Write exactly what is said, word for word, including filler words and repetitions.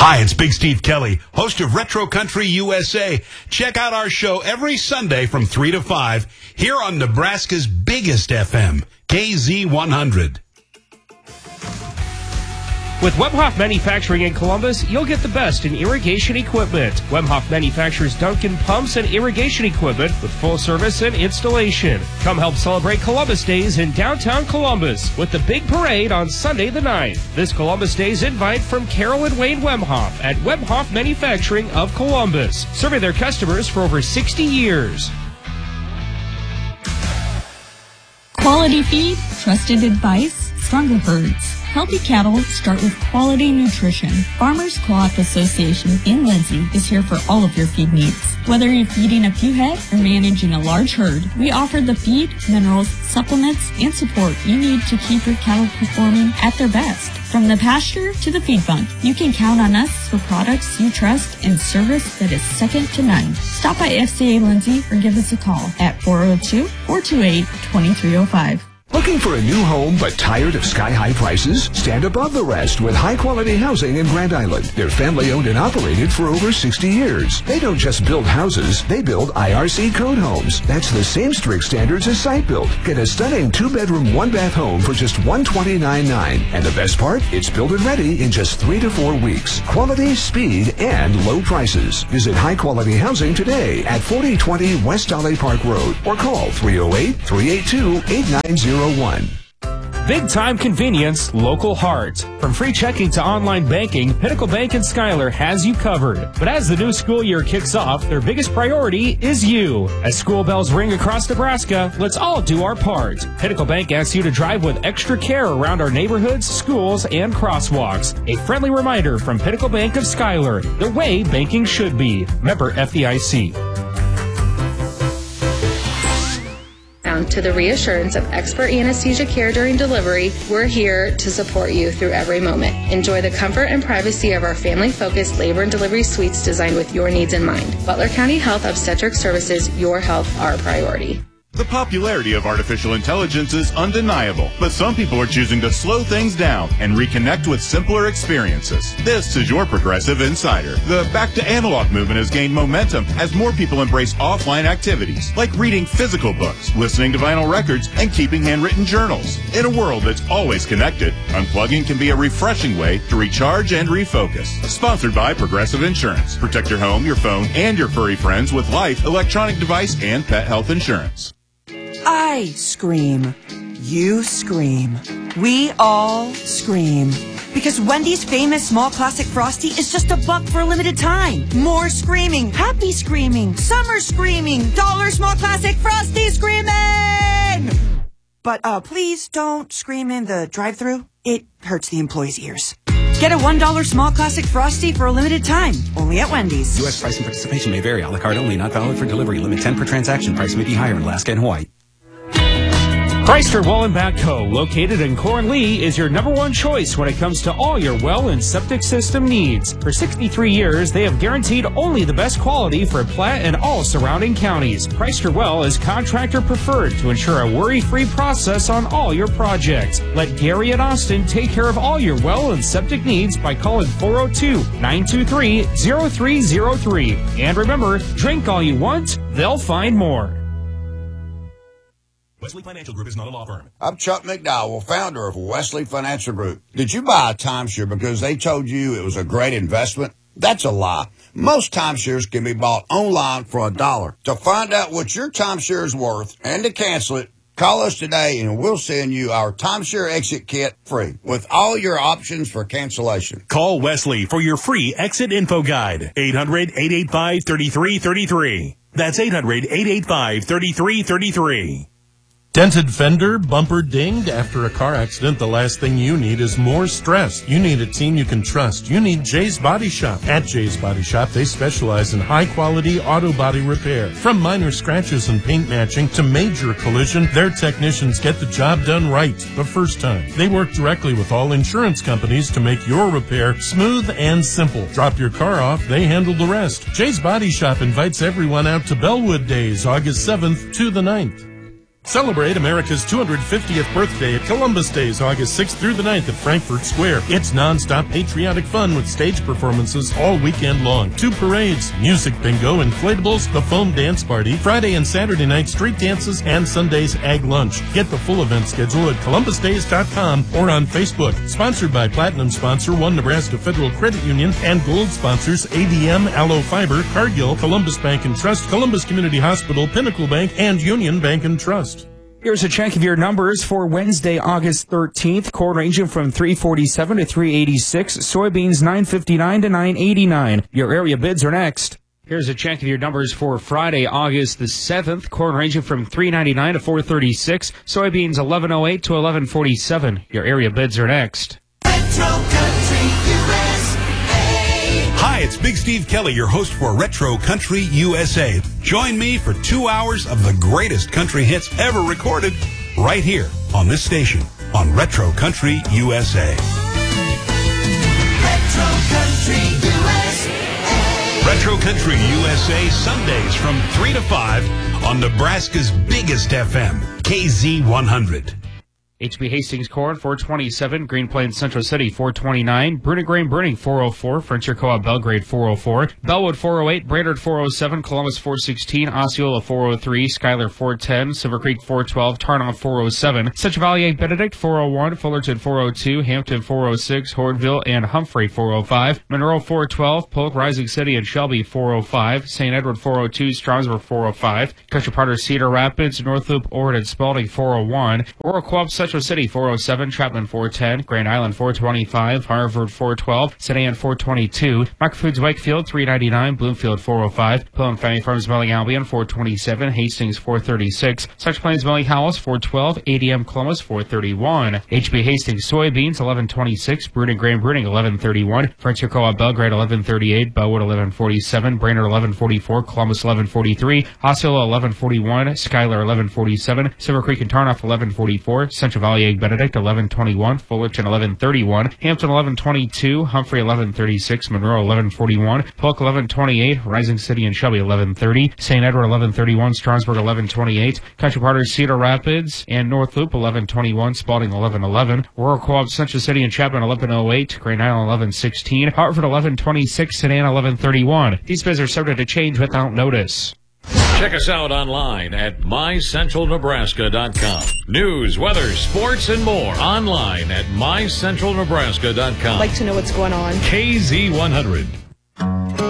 Hi, it's Big Steve Kelly, host of Retro Country U S A. Check out our show every Sunday from three to five here on Nebraska's biggest F M, K Z one hundred. With Wemhoff Manufacturing in Columbus, you'll get the best in irrigation equipment. Wemhoff manufactures Duncan pumps and irrigation equipment with full service and installation. Come help celebrate Columbus Days in downtown Columbus with the big parade on Sunday the ninth. This Columbus Days invite from Carol and Wayne Wemhoff at Wemhoff Manufacturing of Columbus, serving their customers for over sixty years. Quality feed, trusted advice, stronger herds. Healthy cattle start with quality nutrition. Farmers Co-op Association in Lindsay is here for all of your feed needs. Whether you're feeding a few head or managing a large herd, we offer the feed, minerals, supplements, and support you need to keep your cattle performing at their best. From the pasture to the feed bunk, you can count on us for products you trust and service that is second to none. Stop by F C A Lindsay or give us a call at four oh two, four two eight, two three oh five. Looking for a new home but tired of sky-high prices? Stand above the rest with high-quality housing in Grand Island. They're family-owned and operated for over sixty years. They don't just build houses, they build I R C code homes. That's the same strict standards as site built. Get a stunning two-bedroom, one-bath home for just one hundred twenty-nine thousand dollars. And the best part? It's built and ready in just three to four weeks. Quality, speed, and low prices. Visit high-quality housing today at forty twenty West Dolly Park Road or call three oh eight, three eight two, eight nine zero one. Big time convenience, local heart. From free checking to online banking, Pinnacle Bank and Schuyler has you covered. But as the new school year kicks off, their biggest priority is you. As school bells ring across Nebraska, let's all do our part. Pinnacle Bank asks you to drive with extra care around our neighborhoods, schools, and crosswalks. A friendly reminder from Pinnacle Bank of Schuyler, the way banking should be. Member F D I C. To the reassurance of expert anesthesia care during delivery, we're here to support you through every moment. Enjoy the comfort and privacy of our family-focused labor and delivery suites designed with your needs in mind. Butler County Health Obstetric Services, your health, our priority. The popularity of artificial intelligence is undeniable, but some people are choosing to slow things down and reconnect with simpler experiences. This is your Progressive Insider. The back to analog movement has gained momentum as more people embrace offline activities like reading physical books, listening to vinyl records, and keeping handwritten journals. In a world that's always connected, unplugging can be a refreshing way to recharge and refocus. Sponsored by Progressive Insurance. Protect your home, your phone, and your furry friends with life, electronic device, and pet health insurance. I scream. You scream. We all scream. Because Wendy's famous small classic Frosty is just a buck for a limited time. More screaming. Happy screaming. Summer screaming. Dollar small classic Frosty screaming! But uh, please don't scream in the drive-thru. It hurts the employees' ears. Get a one dollar small classic Frosty for a limited time. Only at Wendy's. U S price and participation may vary. A la carte only. Not valid for delivery. Limit ten per transaction. Price may be higher in Alaska and Hawaii. Chrysler Wallenbach Co., located in Cornlee, is your number one choice when it comes to all your well and septic system needs. For sixty-three years, they have guaranteed only the best quality for Platte and all surrounding counties. Chrysler Well is contractor preferred to ensure a worry-free process on all your projects. Let Gary and Austin take care of all your well and septic needs by calling four oh two, nine two three, oh three oh three. And remember, drink all you want, they'll find more. Wesley Financial Group is not a law firm. I'm Chuck McDowell, founder of Wesley Financial Group. Did you buy a timeshare because they told you it was a great investment? That's a lie. Most timeshares can be bought online for a dollar. To find out what your timeshare is worth and to cancel it, call us today and we'll send you our timeshare exit kit free with all your options for cancellation. Call Wesley for your free exit info guide. eight hundred, eight eight five, three three three three. That's eight hundred, eight eight five, three three three three. Dented fender, bumper dinged after a car accident, the last thing you need is more stress. You need a team you can trust. You need Jay's Body Shop. At Jay's Body Shop, they specialize in high-quality auto body repair. From minor scratches and paint matching to major collision, their technicians get the job done right the first time. They work directly with all insurance companies to make your repair smooth and simple. Drop your car off, they handle the rest. Jay's Body Shop invites everyone out to Bellwood Days, August seventh to the ninth. Celebrate America's two hundred fiftieth birthday at Columbus Days, August sixth through the ninth at Frankfurt Square. It's non-stop patriotic fun with stage performances all weekend long. Two parades, music bingo, inflatables, the foam dance party, Friday and Saturday night street dances, and Sunday's ag lunch. Get the full event schedule at columbus days dot com or on Facebook. Sponsored by Platinum sponsor One Nebraska Federal Credit Union and Gold sponsors A D M, Allo Fiber, Cargill, Columbus Bank and Trust, Columbus Community Hospital, Pinnacle Bank, and Union Bank and Trust. Here's a check of your numbers for Wednesday, August thirteenth. Corn ranging from three forty-seven to three eighty-six. Soybeans nine fifty-nine to nine eighty-nine. Your area bids are next. Here's a check of your numbers for Friday, August the seventh. Corn ranging from three ninety-nine to four thirty-six. Soybeans eleven oh eight to eleven forty-seven. Your area bids are next. Retro Country U S A. Hi, it's Big Steve Kelly, your host for Retro Country U S A. Join me for two hours of the greatest country hits ever recorded right here on this station on Retro Country U S A. Retro Country U S A. Retro Country U S A, Sundays from three to five on Nebraska's biggest F M, K Z one hundred. H B Hastings Corn, four twenty-seven. Green Plains Central City, four twenty-nine. Bruning Grain Burning, four oh four. Frontier Co-op Belgrade, four oh four. Bellwood, four oh eight. Brainerd, four oh seven. Columbus, four sixteen. Osceola, four oh three. Schuyler, four ten. Silver Creek, four twelve. Tarnoff, four oh seven. Central Valley, Benedict, four oh one. Fullerton, four oh two. Hampton, four oh six. Hornville and Humphrey, four oh five. Monroe, four twelve. Polk, Rising City, and Shelby, four oh five. Saint Edward, four oh two. Strasburg, four oh five. Country Potter, Cedar Rapids, North Loop, Ord, and Spalding, four oh one. Rural Co-op Central City, four oh seven. Chapman, four ten. Grand Island, four twenty-five. Harvard, four twelve. Saint Anne, four twenty-two. Microfoods Wakefield, three ninety-nine. Bloomfield, four oh five. Pillen Family Farms Milling Albion, four twenty-seven. Hastings, four thirty-six. Central Plains Milling Howells, four twelve. A D M Columbus, four thirty-one. H B Hastings Soybeans, eleven twenty-six. Bruning Grain Bruning, eleven thirty-one. Frontier Co-op Belgrade, eleven thirty-eight. Bellwood, eleven forty-seven. Brainerd, eleven forty-four. Columbus, eleven forty-three. Osceola, eleven forty-one. Schuyler, eleven forty-seven. Silver Creek and Tarnoff, eleven forty-four. Central Valley Egg Benedict, eleven twenty-one. Fullerton, eleven thirty-one. Hampton, eleven twenty-two. Humphrey, eleven thirty-six. Monroe, eleven forty-one. Polk, eleven twenty-eight. Rising City and Shelby, eleven thirty. Saint Edward, eleven thirty-one. Strasburg, eleven twenty-eight. Country Potter, Cedar Rapids and North Loop, eleven twenty-one. Spalding, eleven eleven. Rural Co-op Central City and Chapman, eleven oh eight. Grand Island, eleven sixteen. Hartford, eleven twenty-six. Saint Anne, eleven thirty-one. These bids are subject to change without notice. Check us out online at my central nebraska dot com. News, weather, sports, and more online at my central nebraska dot com. I'd like to know what's going on. K Z one hundred.